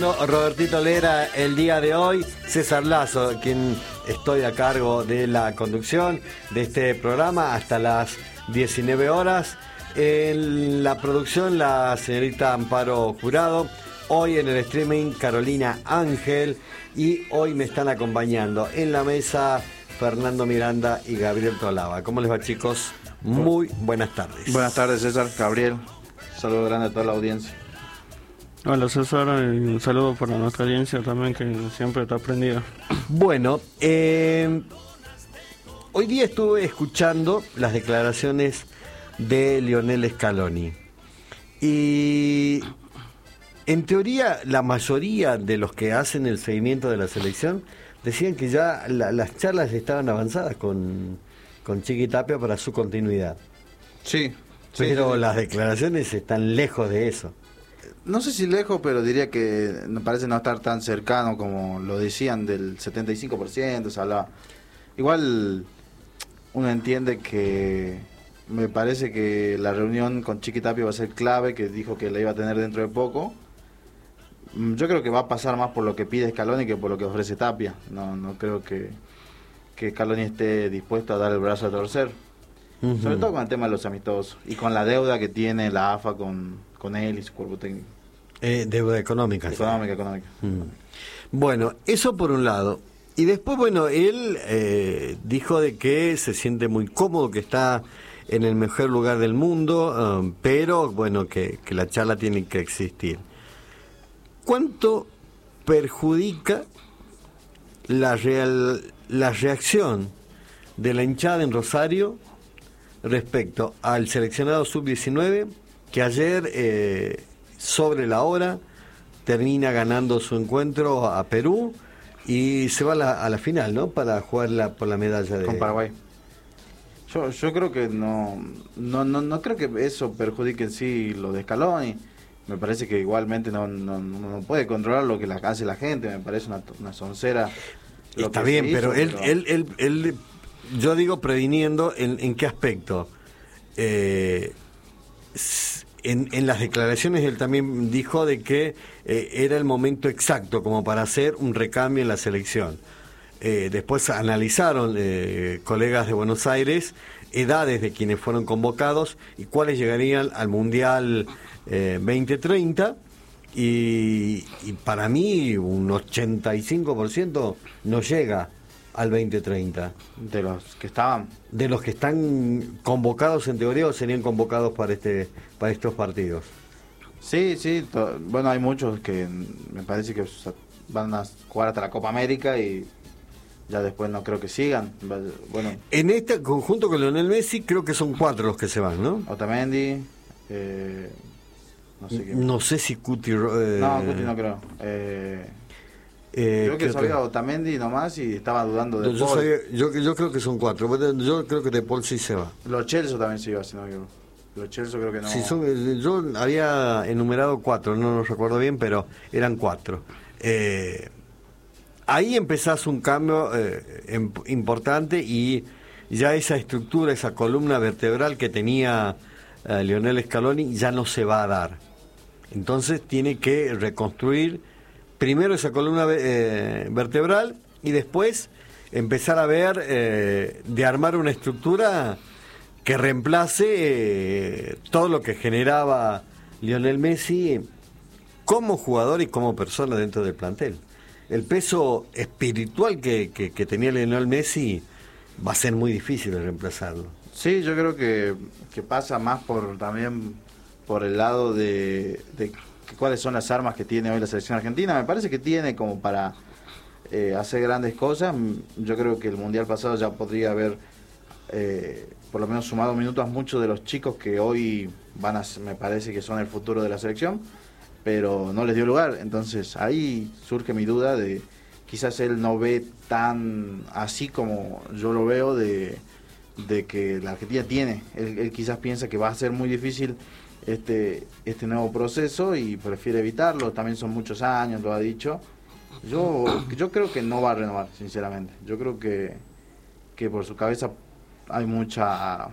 Robertito Lera, el día de hoy, César Lazo, quien estoy a cargo de la conducción de este programa hasta las 19 horas. En la producción, la señorita Amparo Jurado. Hoy en el streaming, Carolina Ángel. Y hoy me están acompañando en la mesa Fernando Miranda y Gabriel Tolava. ¿Cómo les va, chicos? Muy buenas tardes. Buenas tardes, César, Gabriel. Saludo grande a toda la audiencia. Hola, César, y un saludo para nuestra audiencia también, que siempre está prendida. Bueno, hoy día estuve escuchando las declaraciones de Lionel Scaloni. Y en teoría, la mayoría de los que hacen el seguimiento de la selección decían que ya las charlas estaban avanzadas con Chiqui Tapia para su continuidad. Sí. Pero las declaraciones están lejos de eso. No sé si lejos, pero diría que me parece no estar tan cercano como lo decían del 75%, se hablaba. Igual uno entiende que me parece que la reunión con Chiqui Tapia va a ser clave, que dijo que la iba a tener dentro de poco. Yo creo que va a pasar más por lo que pide Scaloni que por lo que ofrece Tapia. No creo que Scaloni esté dispuesto a dar el brazo a torcer. Uh-huh. Sobre todo con el tema de los amistosos y con la deuda que tiene la AFA con él y su cuerpo técnico. Deuda económica. Económica. Bueno, eso por un lado. Y después, bueno, él dijo de que se siente muy cómodo, que está en el mejor lugar del mundo, pero bueno, que la charla tiene que existir. ¿Cuánto perjudica la reacción de la hinchada en Rosario respecto al seleccionado sub-19, que ayer, sobre la hora, termina ganando su encuentro a Perú y se va a la final, ¿no? Para jugar por la medalla con Paraguay. Yo creo que no creo que eso perjudique en sí lo de Scaloni. Me parece que igualmente no puede controlar lo que hace la gente. Me parece una soncera. Está bien, pero él yo digo previniendo en qué aspecto. En las declaraciones él también dijo de que era el momento exacto como para hacer un recambio en la selección. Después analizaron colegas de Buenos Aires edades de quienes fueron convocados y cuáles llegarían al Mundial 2030 y para mí un 85% no llega al 2030. ¿De los que estaban? De los que están convocados en teoría o serían convocados para estos partidos. Sí, bueno, hay muchos que me parece que van a jugar hasta la Copa América y ya después no creo que sigan. Bueno, en este conjunto con Lionel Messi creo que son 4 los que se van, ¿no? Otamendi, no sé si Cuti... no, Cuti no creo. Creo que sabía Otamendi nomás y estaba dudando de Paul. Yo creo que son 4. Yo creo que De Paul sí se va. Los Chelsea también se iba, si no digo. Los Chelsea creo que no. Sí, yo había enumerado 4, no lo recuerdo bien, pero eran 4. Ahí empezás un cambio importante y ya esa estructura, esa columna vertebral que tenía Lionel Scaloni ya no se va a dar. Entonces tiene que reconstruir primero esa columna vertebral y después empezar a ver de armar una estructura que reemplace todo lo que generaba Lionel Messi como jugador y como persona dentro del plantel. El peso espiritual que tenía Lionel Messi va a ser muy difícil de reemplazarlo. Sí, yo creo que pasa más también por el lado de cuáles son las armas que tiene hoy la selección argentina. Me parece que tiene como para hacer grandes cosas. Yo creo que el Mundial pasado ya podría haber por lo menos sumado minutos a muchos de los chicos que hoy me parece que son el futuro de la selección, pero no les dio lugar. Entonces ahí surge mi duda de quizás él no ve tan así como yo lo veo de que la Argentina tiene. Él quizás piensa que va a ser muy difícil este nuevo proceso y prefiere evitarlo. También son muchos años, lo ha dicho. Yo creo que no va a renovar, sinceramente. Yo creo que por su cabeza hay muchas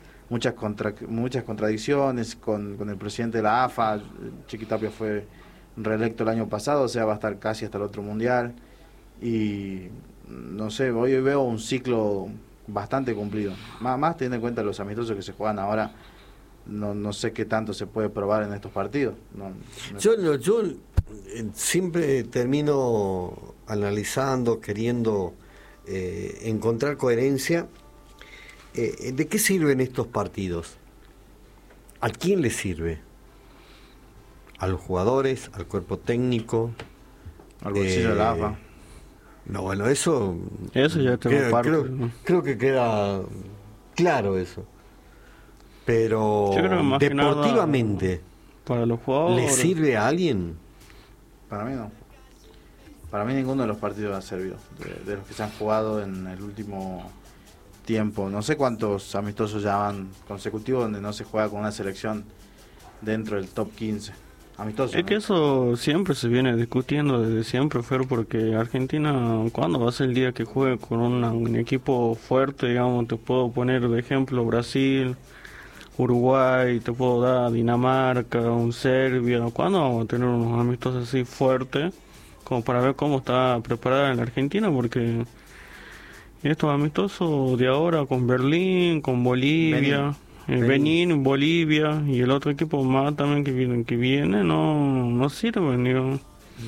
contradicciones con el presidente de la AFA. Chiqui Tapia fue reelecto el año pasado, o sea, va a estar casi hasta el otro mundial. Y no sé, hoy veo un ciclo bastante cumplido. Más teniendo en cuenta los amistosos que se juegan ahora, no sé qué tanto se puede probar en estos partidos. Yo siempre termino analizando, queriendo encontrar coherencia. ¿De qué sirven estos partidos? ¿A quién les sirve? ¿A los jugadores? ¿Al cuerpo técnico? Al bolsillo de la AFA. No, bueno, eso ya creo que queda claro eso. Pero yo creo que más deportivamente, que nada, para los jugadores, ¿le sirve a alguien? Para mí no. Para mí ninguno de los partidos ha servido. De los que se han jugado en el último tiempo. No sé cuántos amistosos ya van consecutivos donde no se juega con una selección dentro del top 15. Amistoso, es ¿no? que eso siempre se viene discutiendo desde siempre, Fer, porque Argentina, ¿cuándo va a ser el día que juegue con un equipo fuerte? Digamos, te puedo poner de ejemplo Brasil, Uruguay, te puedo dar Dinamarca, un Serbia. ¿Cuándo vamos a tener unos amistosos así fuertes como para ver cómo está preparada la Argentina? Porque estos amistosos de ahora con Berlín, con Bolivia, Benín, Bolivia y el otro equipo más también que viene no sirven, digo.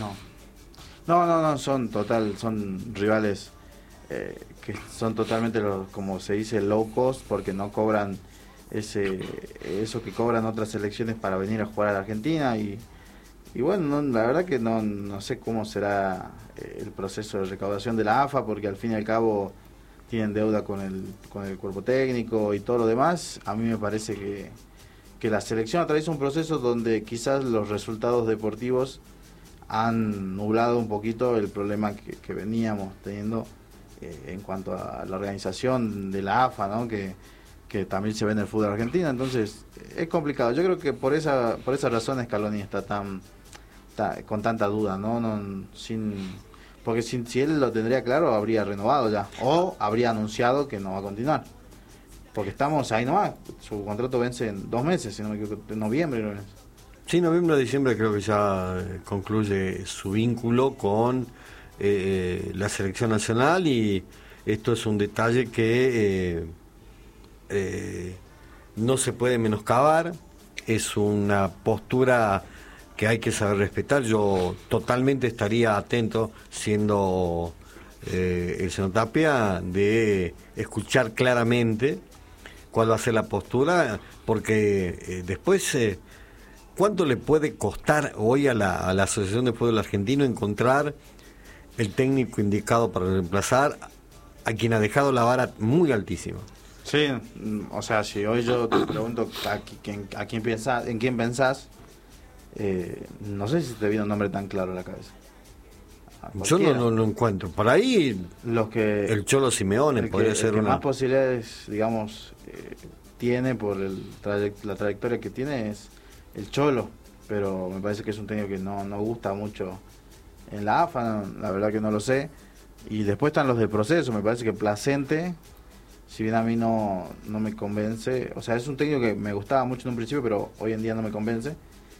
No, son rivales que son totalmente como se dice low cost, porque no cobran eso que cobran otras selecciones para venir a jugar a la Argentina. Y bueno, la verdad que no sé cómo será el proceso de recaudación de la AFA, porque al fin y al cabo tienen deuda con el cuerpo técnico y todo lo demás. A mí me parece que la selección atraviesa un proceso donde quizás los resultados deportivos han nublado un poquito el problema que veníamos teniendo en cuanto a la organización de la AFA, ¿no? Que también se ve en el fútbol argentino. Entonces es complicado. Yo creo que por esa razón Scaloni está con tanta duda, ¿no? Porque si él lo tendría claro, habría renovado ya, o habría anunciado que no va a continuar. Porque estamos ahí nomás, su contrato vence en 2 meses, si no me equivoco, en noviembre. ¿No? Sí, noviembre o diciembre creo que ya concluye su vínculo con la selección nacional, y esto es un detalle que no se puede menoscabar, es una postura que hay que saber respetar. Yo totalmente estaría atento, siendo el señor Tapia, de escuchar claramente cuál va a ser la postura, porque después, ¿cuánto le puede costar hoy a la Asociación de Fútbol Argentino encontrar el técnico indicado para reemplazar a quien ha dejado la vara muy altísima? Sí, o sea, si hoy yo te pregunto en quién pensás, no sé si te viene un nombre tan claro a la cabeza. Yo no encuentro. Por ahí el Cholo Simeone podría ser el que una. más posibilidades, digamos, tiene por la trayectoria que tiene es el Cholo, pero me parece que es un técnico que no gusta mucho en la AFA, la verdad que no lo sé. Y después están los del proceso. Me parece que Placente, si bien a mí no me convence, o sea, es un técnico que me gustaba mucho en un principio, pero hoy en día no me convence.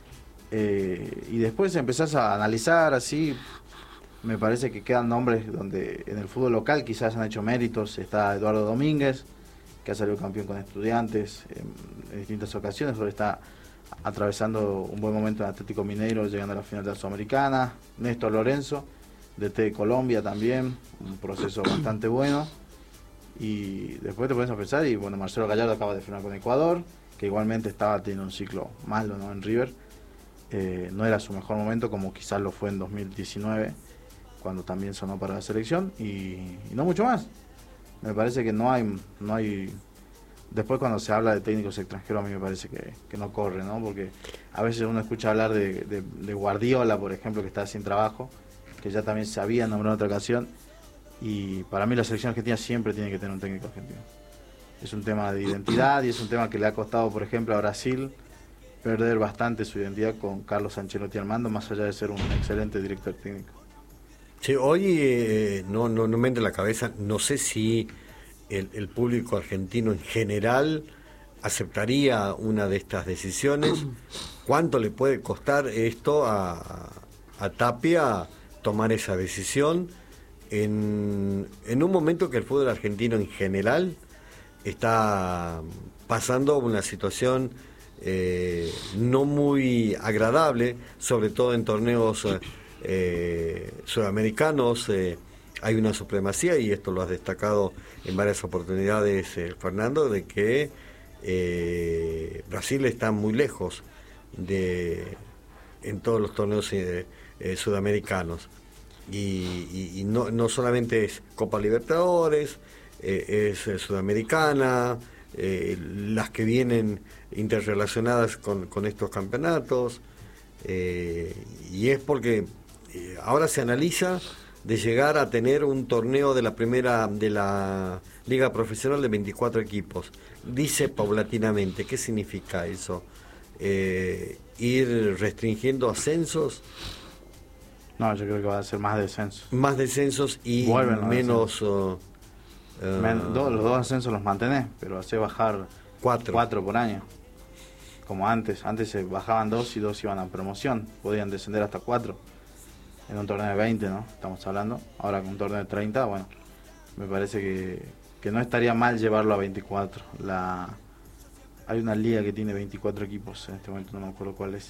Y después empezás a analizar así, me parece que quedan nombres donde en el fútbol local quizás han hecho méritos. Está Eduardo Domínguez, que ha salido campeón con Estudiantes en distintas ocasiones, ahora está atravesando un buen momento en Atlético Mineiro, llegando a la final de la Sudamericana. Néstor Lorenzo, DT de Colombia también, un proceso bastante bueno. Y después te pones a pensar, y bueno, Marcelo Gallardo acaba de firmar con Ecuador, que igualmente estaba teniendo un ciclo malo, ¿no? En River. No era su mejor momento, como quizás lo fue en 2019, cuando también sonó para la selección, y no mucho más. Me parece que no hay. Después, cuando se habla de técnicos extranjeros, a mí me parece que no corre, ¿no? Porque a veces uno escucha hablar de Guardiola, por ejemplo, que está sin trabajo, que ya también se había nombrado en otra ocasión, y para mí la selección argentina siempre tiene que tener un técnico argentino. Es un tema de identidad, y es un tema que le ha costado, por ejemplo, a Brasil perder bastante su identidad con Carlos Ancelotti al mando, más allá de ser un excelente director técnico. Sí, hoy no me entra en la cabeza, no sé si el público argentino en general aceptaría una de estas decisiones. ¿Cuánto le puede costar esto a Tapia tomar esa decisión en un momento que el fútbol argentino en general está pasando una situación no muy agradable, sobre todo en torneos sudamericanos? Hay una supremacía, y esto lo has destacado en varias oportunidades, Fernando, de que Brasil está muy lejos en todos los torneos sudamericanos, y no solamente es Copa Libertadores, es Sudamericana, las que vienen interrelacionadas con estos campeonatos, y es porque ahora se analiza de llegar a tener un torneo de la Liga Profesional de 24 equipos. Dice paulatinamente. ¿Qué significa eso? ¿Ir restringiendo ascensos? No, yo creo que va a ser más descensos. Más descensos y menos... los dos ascensos los mantenés, pero hace bajar 4 por año. Como antes se bajaban 2 y 2 iban a promoción. Podían descender hasta 4. En un torneo de 20, ¿no? Estamos hablando. Ahora con un torneo de 30, bueno, me parece que no estaría mal llevarlo a 24. Hay una liga que tiene 24 equipos, en este momento no me acuerdo cuál es,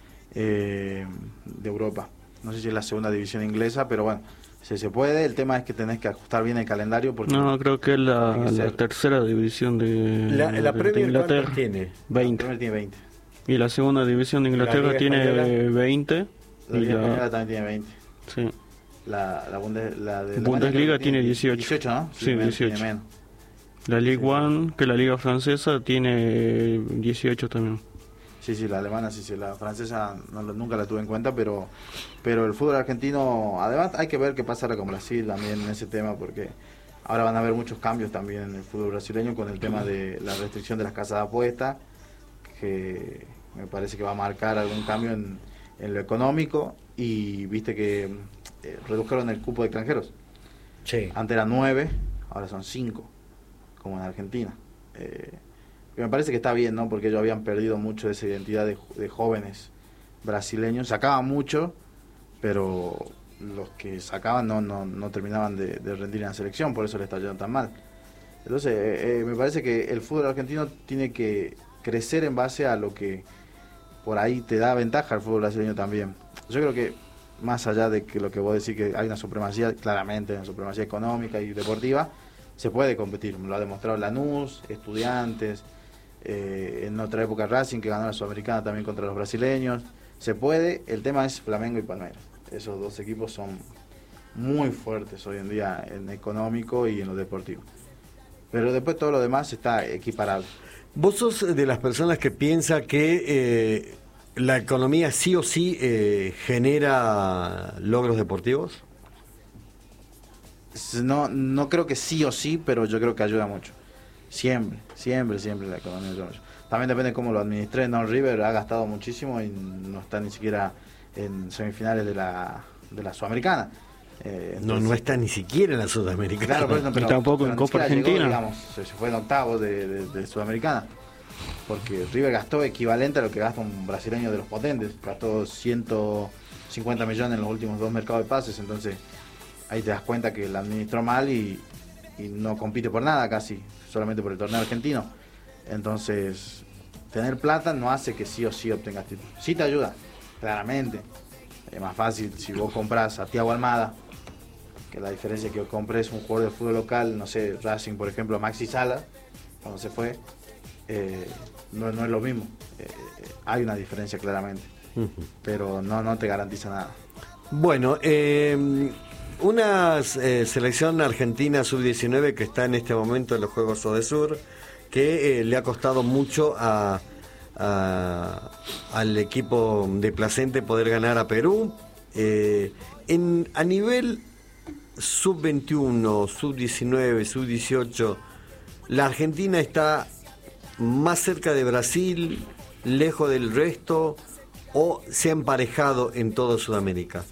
de Europa. No sé si es la segunda división inglesa, pero bueno, si se puede. El tema es que tenés que ajustar bien el calendario. Porque no, creo que es la tercera división de Premier Inglaterra. ¿Cuántos tiene? 20. La Premier tiene 20. Y la segunda división de Inglaterra tiene 20. La Liga Española también tiene 20. Sí. La Bundesliga tiene 18. 18, ¿no? Sí, 18. Tiene menos. La Ligue 1, que la Liga Francesa, tiene 18 también. Sí, la alemana, sí, la francesa nunca la tuve en cuenta, pero el fútbol argentino, además hay que ver qué pasa con Brasil también en ese tema, porque ahora van a haber muchos cambios también en el fútbol brasileño con el tema de la restricción de las casas de apuestas, que me parece que va a marcar algún cambio en lo económico, y viste que redujeron el cupo de extranjeros. Sí. Antes eran 9, ahora son 5, como en Argentina. Me parece que está bien, ¿no? Porque ellos habían perdido mucho de esa identidad de jóvenes brasileños. Sacaban mucho, pero los que sacaban no terminaban de rendir en la selección, por eso le está yendo tan mal. Entonces, me parece que el fútbol argentino tiene que crecer en base a lo que por ahí te da ventaja al fútbol brasileño también. Yo creo que más allá de que lo que vos decís, que hay una supremacía, claramente una supremacía económica y deportiva, se puede competir. Lo ha demostrado Lanús, Estudiantes, en otra época Racing, que ganó la Sudamericana también contra los brasileños. Se puede. El tema es Flamengo y Palmeiras. Esos dos equipos son muy fuertes hoy en día en económico y en lo deportivo. Pero después todo lo demás está equiparable. ¿Vos sos de las personas que piensa que la economía sí o sí genera logros deportivos? No creo que sí o sí, pero yo creo que ayuda mucho. Siempre la economía ayuda mucho. También depende de cómo lo administre, ¿no? River ha gastado muchísimo y no está ni siquiera en semifinales de la Sudamericana. Entonces, no está ni siquiera en la Sudamericana. Claro, pero tampoco en Copa Argentina. Llegó, digamos, se fue en octavos de Sudamericana. Porque River gastó equivalente a lo que gasta un brasileño de los potentes. Gastó 150 millones en los últimos 2 mercados de pases. Entonces ahí te das cuenta que la administró mal y no compite por nada casi, solamente por el torneo argentino. Entonces, tener plata no hace que sí o sí obtengas títulos. Sí te ayuda, claramente. Es más fácil si vos compras a Thiago Almada, que la diferencia es que compres un jugador de fútbol local, no sé, Racing, por ejemplo, Maxi Sala, cuando se fue, no es lo mismo. Hay una diferencia claramente, pero no te garantiza nada. Bueno, una selección argentina sub-19 que está en este momento en los Juegos Odesur, que le ha costado mucho al equipo de Placente poder ganar a Perú. A nivel sub-21, sub-19, sub-18, la Argentina está más cerca de Brasil, lejos del resto, o se ha emparejado en toda Sudamérica.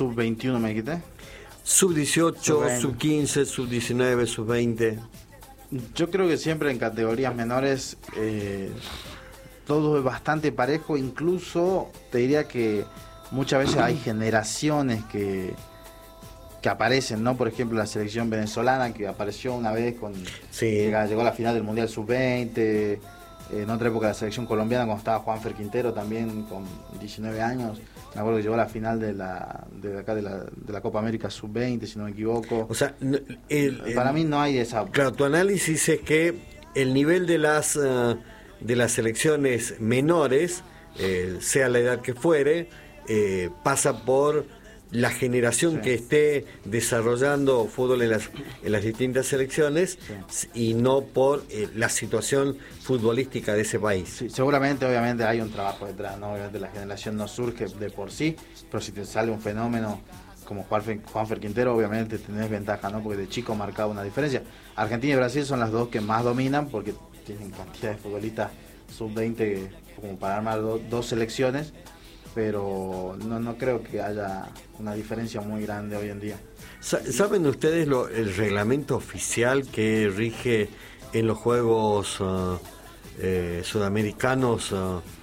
Sub-21 me quité. Sub-18, sub-15, sub-19, sub-20. Yo creo que siempre en categorías menores todo es bastante parejo, incluso te diría que muchas veces hay generaciones que aparecen, ¿no? Por ejemplo, la selección venezolana que apareció una vez llegó a la final del Mundial Sub-20, en otra época la selección colombiana cuando estaba Juanfer Quintero también con 19 años, me acuerdo que llegó a la final de la Copa América Sub-20, si no me equivoco. O sea, para mí no hay esa... Claro, tu análisis es que el nivel de las selecciones menores, sea la edad que fuere, pasa por la generación que esté desarrollando fútbol en las distintas selecciones, y no por la situación futbolística de ese país. Sí, seguramente, obviamente hay un trabajo detrás, ¿no? Obviamente la generación no surge de por sí, pero si te sale un fenómeno como Juanfer Quintero, obviamente tenés ventaja, ¿no? Porque de chico marcaba una diferencia. Argentina y Brasil son las dos que más dominan porque tienen cantidad de futbolistas sub-20 como para armar dos selecciones, pero no creo que haya una diferencia muy grande hoy en día. ¿Saben ustedes el reglamento oficial que rige en los Juegos Sudamericanos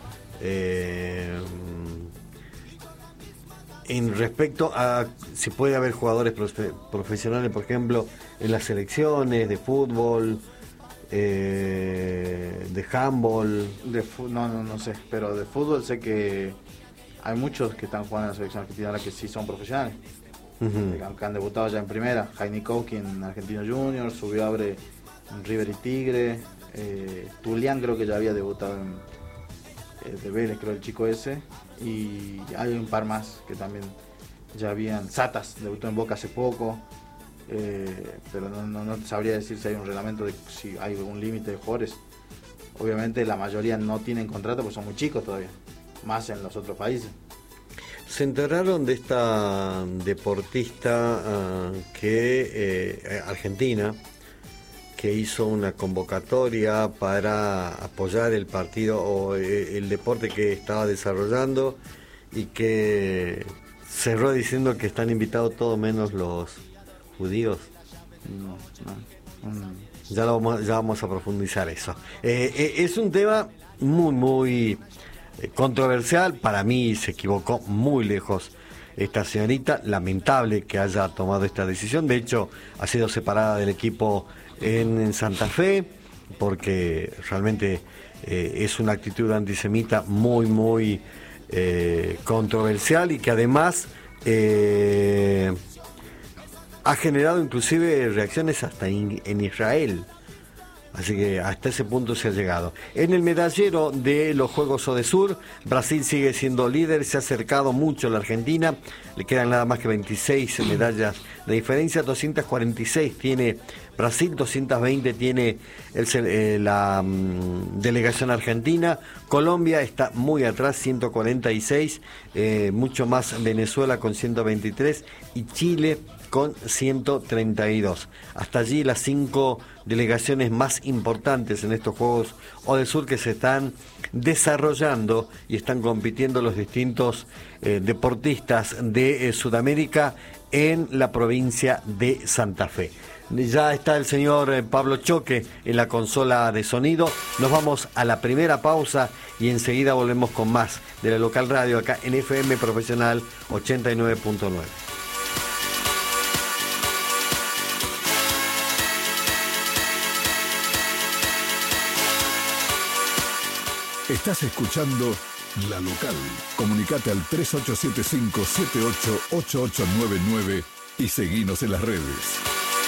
en respecto a si puede haber jugadores profesionales, por ejemplo, en las selecciones de fútbol, de handball? No sé, pero de fútbol sé que hay muchos que están jugando en la selección argentina ahora que sí son profesionales, que han debutado ya en primera. Jaime Kowski en Argentino Junior, subió a Abre en River y Tigre, Tulián creo que ya había debutado en de Vélez, creo el chico ese, y hay un par más que también ya habían. Satas debutó en Boca hace poco, pero no sabría decir si hay un reglamento de si hay algún límite de jugadores. Obviamente la mayoría no tienen contrato porque son muy chicos todavía, más en los otros países. Se enteraron de esta deportista argentina, que hizo una convocatoria para apoyar el partido o el deporte que estaba desarrollando, y que cerró diciendo que están invitados todos menos los judíos. Ya vamos a profundizar eso. Es un tema muy controversial. Para mí se equivocó muy lejos esta señorita. Lamentable que haya tomado esta decisión. De hecho, ha sido separada del equipo en Santa Fe, porque realmente es una actitud antisemita muy controversial, y que además ha generado inclusive reacciones hasta en Israel. Así que hasta ese punto se ha llegado. En el medallero de los Juegos Odesur, Brasil sigue siendo líder, se ha acercado mucho a la Argentina, le quedan nada más que 26 medallas de diferencia, 246 tiene Brasil, 220 tiene la delegación argentina. Colombia está muy atrás, 146, mucho más Venezuela con 123 y Chile con 132. Hasta allí las 5 delegaciones más importantes en estos Juegos Odesur que se están desarrollando y están compitiendo los distintos deportistas de Sudamérica en la provincia de Santa Fe. Ya está el señor Pablo Choque en la consola de sonido. Nos vamos a la primera pausa y enseguida volvemos con más de la local radio acá en FM Profesional 89.9. Estás escuchando La Local. Comunicate al 3875-788899 y seguinos en las redes.